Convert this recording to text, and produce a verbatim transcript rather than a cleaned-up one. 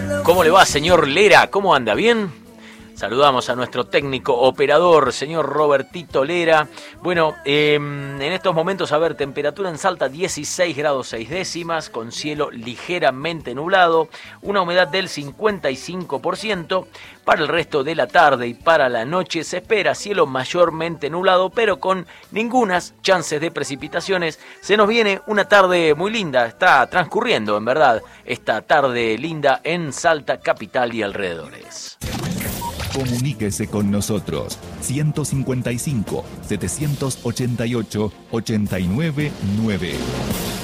¿Cómo le va, señor Lera? ¿Cómo anda? ¿Bien? Saludamos a nuestro técnico operador, señor Robertito Lera. Bueno, eh, en estos momentos, a ver, temperatura en Salta dieciséis grados seis décimas, con cielo ligeramente nublado, una humedad del cincuenta y cinco por ciento. Para el resto de la tarde y para la noche se espera cielo mayormente nublado, pero con ningunas chances de precipitaciones. Se nos viene una tarde muy linda, está transcurriendo en verdad esta tarde linda en Salta capital y alrededores. Comuníquese con nosotros ciento cincuenta y cinco, setecientos ochenta y ocho, ochenta y nueve nueve.